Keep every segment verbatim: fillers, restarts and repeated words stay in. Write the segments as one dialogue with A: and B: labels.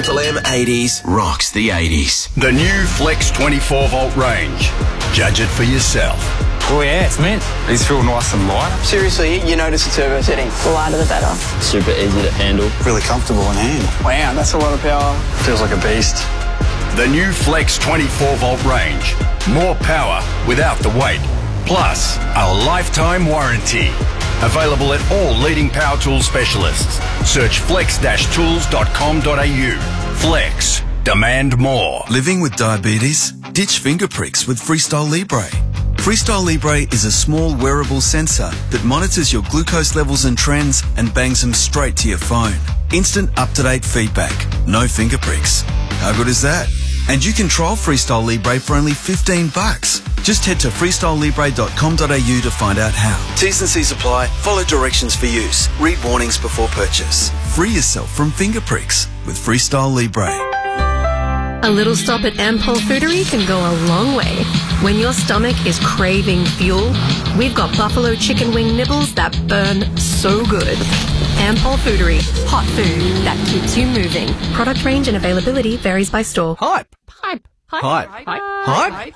A: Triple M eighties rocks the eighties.
B: The new Flex twenty-four volt range. Judge it for yourself.
C: Oh yeah, it's mint. These feel nice and light.
D: Seriously, you notice the turbo setting. The lighter the better.
E: Super easy to handle.
C: Really comfortable in hand.
D: Wow, that's a lot of power.
C: Feels like a beast.
B: The new Flex twenty-four volt range. More power without the weight. Plus, a lifetime warranty. Available at all leading power tool specialists. Search flex dash tools dot com dot a u. Flex. Demand more.
F: Living with diabetes? Ditch finger pricks with Freestyle Libre. Freestyle Libre is a small wearable sensor that monitors your glucose levels and trends and bangs them straight to your phone. Instant up-to-date feedback. No finger pricks. How good is that? And you can trial Freestyle Libre for only fifteen bucks. Just head to freestyle libre dot com dot a u to find out how. T's and C's apply. Follow directions for use. Read warnings before purchase. Free yourself from finger pricks with Freestyle Libre.
G: A little stop at Ampol Foodery can go a long way. When your stomach is craving fuel, we've got buffalo chicken wing nibbles that burn so good. Ampol Foodery, hot food that keeps you moving. Product range and availability varies by store.
A: Hype.
G: Hype.
A: Hype. Hype. Hype.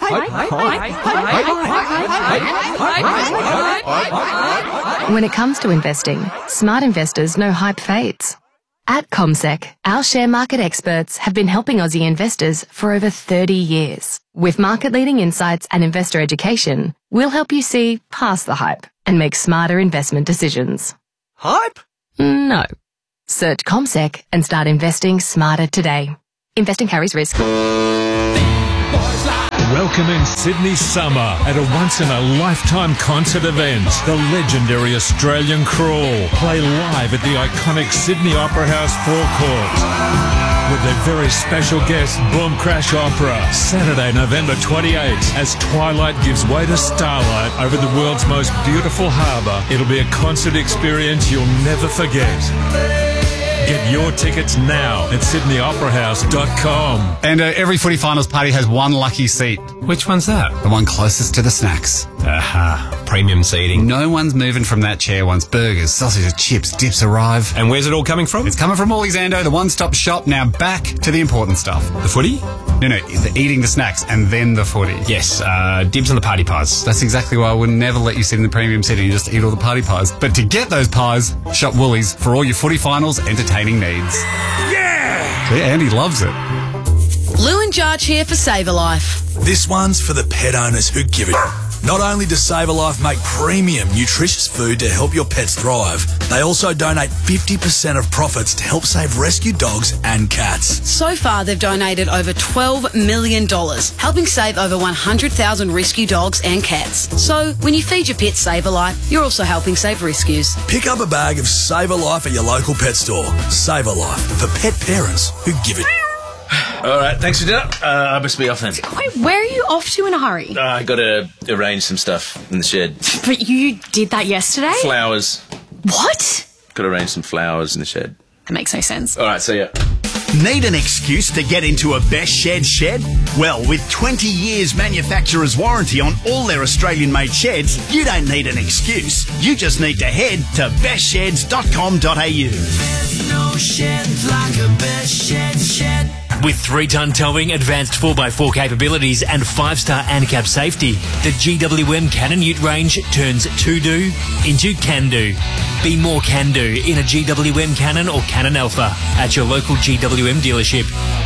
A: Hype.
H: When it comes to investing, smart investors know hype fades. At CommSec, our share market experts have been helping Aussie investors for over thirty years. With market-leading insights and investor education, we'll help you see past the hype and make smarter investment decisions.
A: Hype?
H: No. Search CommSec and start investing smarter today. Investing carries risk.
I: Welcome in Sydney summer at a once-in-a-lifetime concert event. The legendary Australian Crawl play live at the iconic Sydney Opera House forecourt with their very special guest, Boom Crash Opera, Saturday, November twenty-eighth, as twilight gives way to starlight over the world's most beautiful harbour. It'll be a concert experience you'll never forget. Get your tickets now at sydney opera house dot com.
J: And uh, every footy finals party has one lucky seat.
K: Which one's that?
J: The one closest to the snacks.
K: Aha, premium seating.
J: No one's moving from that chair once burgers, sausages, chips, dips arrive.
K: And where's it all coming from?
J: It's coming from Ollie's Ando, the one-stop shop. Now back to the important stuff.
K: The footy?
J: No, no, the eating the snacks and then the footy.
K: Yes, uh, dibs on the party pies.
J: That's exactly why I would never let you sit in the premium seating and just eat all the party pies. But to get those pies, shop Woolies for all your footy finals entertaining needs.
K: Yeah!
J: See, Andy loves it.
L: Lou and Jarge here for Save a Life.
M: This one's for the pet owners who give it. Not only does Save a Life make premium, nutritious food to help your pets thrive, they also donate fifty percent of profits to help save rescue dogs and cats.
L: So far, they've donated over twelve million dollars, helping save over one hundred thousand rescue dogs and cats. So, when you feed your pet Save a Life, you're also helping save rescues.
M: Pick up a bag of Save a Life at your local pet store. Save a Life, for pet parents who give it.
N: All right, thanks for dinner. Uh, I must be off then.
O: Wait, where are you off to in a hurry?
N: Uh, I got to arrange some stuff in the shed.
O: But you did that yesterday?
N: Flowers.
O: What?
N: Got to arrange some flowers in the shed.
O: That makes no sense.
N: All right, see ya.
P: Need an excuse to get into a Best Shed shed? Well, with twenty years manufacturer's warranty on all their Australian-made sheds, you don't need an excuse. You just need to head to best sheds dot com dot a u.
Q: There's no shed like a Best Shed shed.
R: With three-ton towing, advanced four by four capabilities and five-star ANCAP safety, the G W M Cannon Ute range turns to-do into can-do. Be more can-do in a G W M Cannon or Cannon Alpha at your local G W M dealership.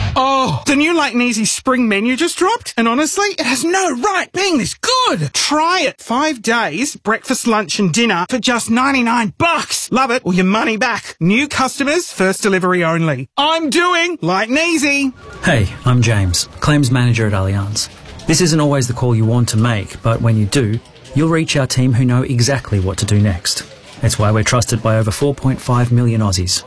S: Oh, the new Late and Easy spring menu just dropped, and honestly, it has no right being this good. Try it. Five days, breakfast, lunch and dinner for just ninety-nine bucks. Love it or your money back. New customers, first delivery only. I'm doing Late and Easy.
T: Hey, I'm James, claims manager at Allianz. This isn't always the call you want to make, but when you do, you'll reach our team who know exactly what to do next. That's why we're trusted by over four point five million Aussies.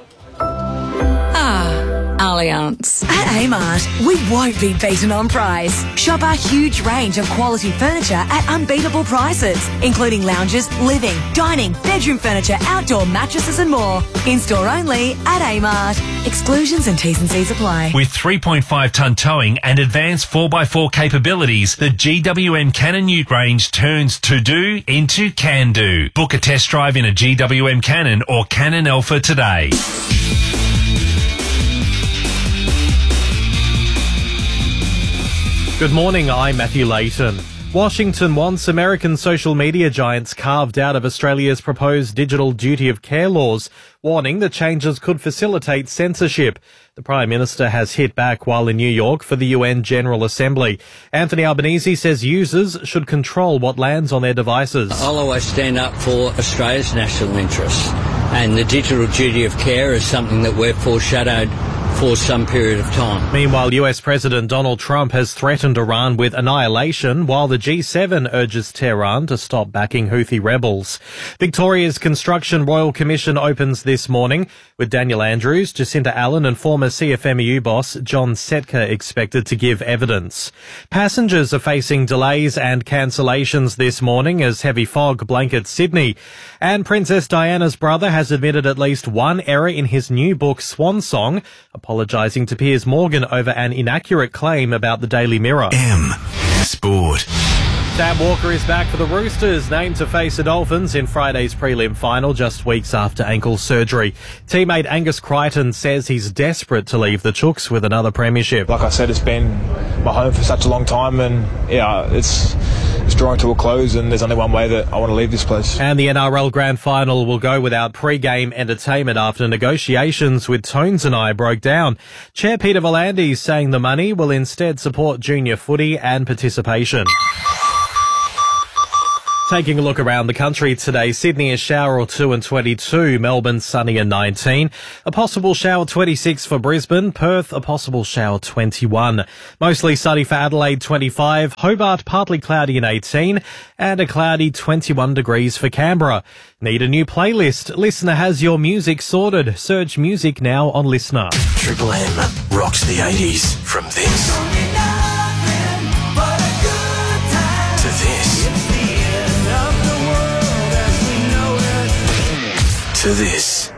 L: Allianz. At Amart, we won't be beaten on price. Shop our huge range of quality furniture at unbeatable prices, including lounges, living, dining, bedroom furniture, outdoor mattresses and more. In-store only at Amart. Exclusions and T's and C's apply.
R: With three point five tonne towing and advanced four by four capabilities, the G W M Cannon Ute range turns to-do into can-do. Book a test drive in a G W M Cannon or Cannon Alpha today.
E: Good morning, I'm Matthew Layton. Washington wants American social media giants carved out of Australia's proposed digital duty of care laws, warning the changes could facilitate censorship. The Prime Minister has hit back while in New York for the U N General Assembly. Anthony Albanese says users should control what lands on their devices.
U: I'll always stand up for Australia's national interests, and the digital duty of care is something that we've foreshadowed for some period of time.
E: Meanwhile, U S President Donald Trump has threatened Iran with annihilation, while the G seven urges Tehran to stop backing Houthi rebels. Victoria's Construction Royal Commission opens this morning, with Daniel Andrews, Jacinta Allen and former C F M E U boss John Setka expected to give evidence. Passengers are facing delays and cancellations this morning as heavy fog blankets Sydney. And Princess Diana's brother has admitted at least one error in his new book Swan Song, apologising to Piers Morgan over an inaccurate claim about the Daily Mirror.
A: M. Sport.
E: Sam Walker is back for the Roosters, named to face the Dolphins in Friday's prelim final just weeks after ankle surgery. Teammate Angus Crichton says he's desperate to leave the Chooks with another premiership.
V: Like I said, it's been my home for such a long time, and yeah, it's it's drawing to a close, and there's only one way that I want to leave this place.
E: And the N R L Grand Final will go without pre-game entertainment after negotiations with Tones and I broke down. Chair Peter Volandis saying the money will instead support junior footy and participation. Taking a look around the country today, Sydney a shower or two and twenty-two, Melbourne sunny and nineteen, a possible shower twenty-six for Brisbane, Perth a possible shower twenty-one, mostly sunny for Adelaide twenty-five, Hobart partly cloudy and eighteen, and a cloudy twenty-one degrees for Canberra. Need a new playlist? Listener has your music sorted. Search music now on Listener.
A: Triple M rocks the eighties from this to this to this.